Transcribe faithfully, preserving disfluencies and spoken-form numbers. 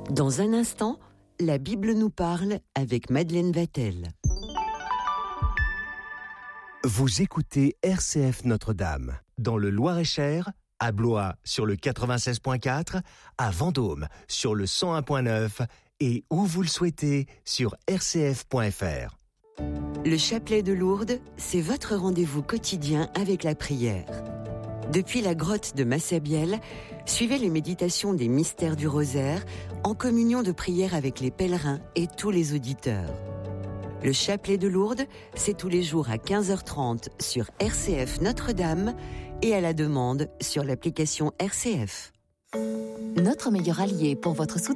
Dans un instant, la Bible nous parle avec Madeleine Vatel. Vous écoutez R C F Notre-Dame, dans le Loir-et-Cher, à Blois sur le quatre-vingt-seize point quatre, à Vendôme sur le cent un point neuf et où vous le souhaitez sur r c f point f r. Le chapelet de Lourdes, c'est votre rendez-vous quotidien avec la prière. Depuis la grotte de Massabielle, suivez les méditations des mystères du rosaire en communion de prière avec les pèlerins et tous les auditeurs. Le chapelet de Lourdes, c'est tous les jours à quinze heures trente sur R C F Notre-Dame et à la demande sur l'application R C F. Notre meilleur allié pour votre soutien